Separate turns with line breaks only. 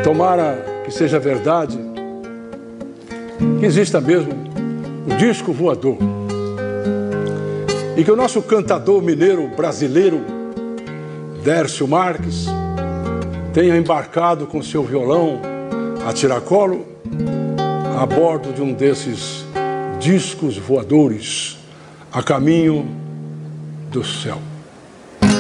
Tomara que seja verdade, que exista mesmo o disco voador. E que o nosso cantador mineiro brasileiro, Dércio Marques, tenha embarcado com seu violão a tiracolo a bordo de um desses discos voadores a caminho do céu.